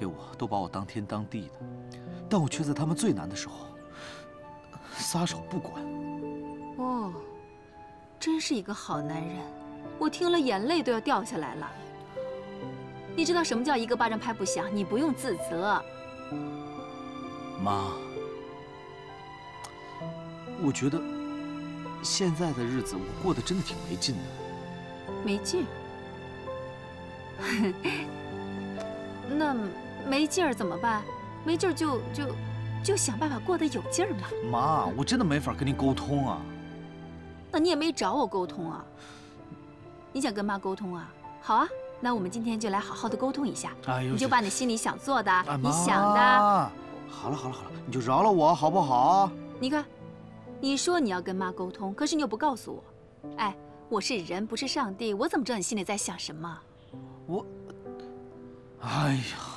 给我，都把我当天当地的，但我却在他们最难的时候撒手不管。 哦，真是一个好男人，我听了眼泪都要掉下来了。你知道什么叫一个巴掌拍不响？你不用自责。 妈，我觉得现在的日子我过得真的挺没劲的。 没劲？那没劲儿怎么办？没劲儿就想办法过得有劲儿嘛。 妈，我真的没法跟您沟通啊。 那你也没找我沟通啊？你想跟妈沟通啊？好啊，那我们今天就来好好的沟通一下。 哎呦， 你就把你心里想做的、 哎、 你想的， 好了，你就饶了我好不好？ 你看，你说你要跟妈沟通，可是你又不告诉我。哎，我是人，不是上帝，我怎么知道你心里在想什么？ 哎呀。